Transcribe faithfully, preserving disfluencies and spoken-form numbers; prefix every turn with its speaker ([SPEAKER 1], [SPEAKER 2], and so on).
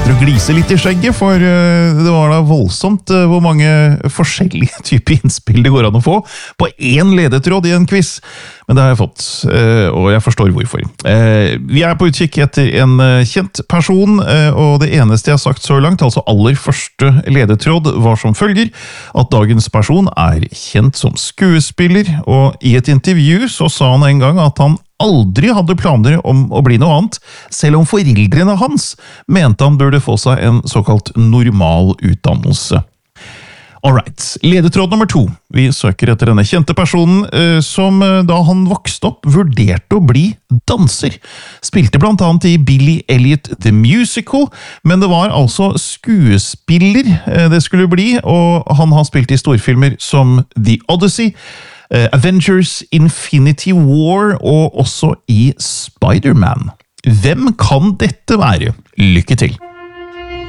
[SPEAKER 1] å glise litt i skjegget, for det var da voldsomt hvor mange forskjellige typer innspill det går an å få på én ledetråd i en quiz. Men det har jeg fått, og jeg forstår hvorfor. Vi er på utkikk etter en kjent person, og det eneste jeg har sagt så langt, altså aller første ledetråd, var som følger at dagens person er kjent som skuespiller, og i et intervju så sa han en gang at han aldri hadde planer om å bli noe annet, selv om foreldrene hans mente han burde få seg en såkalt normal utdannelse. Alright, ledetråd nummer to. Vi søker etter denne kjente personen som da han vokste opp vurderte å bli danser. Spilte blant annet i Billy Elliot The Musical, men det var altså skuespiller det skulle bli, og han har spilt i storfilmer som The Odyssey, Avengers, Infinity War og også i Spider-Man. Hvem kan dette være? Lykke til!